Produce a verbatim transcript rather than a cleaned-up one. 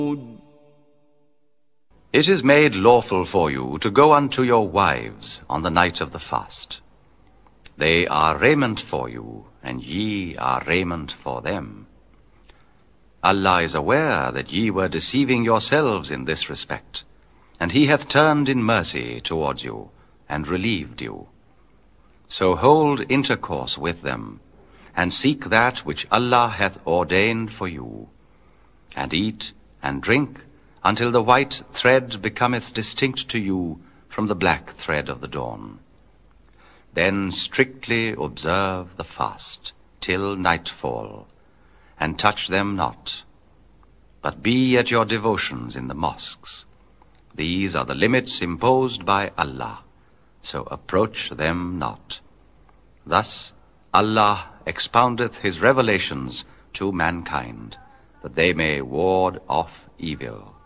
It is made lawful for you to go unto your wives on the night of the fast. They are raiment for you, and ye are raiment for them. Allah is aware that ye were deceiving yourselves in this respect, and he hath turned in mercy towards you, and relieved you. So hold intercourse with them, and seek that which Allah hath ordained for you, and eat and drink until the white thread becometh distinct to you from the black thread of the dawn. Then strictly observe the fast till nightfall, and touch them not, but be at your devotions in the mosques. These are the limits imposed by Allah, so approach them not. Thus Allah expoundeth his revelations to mankind, that they may ward off evil.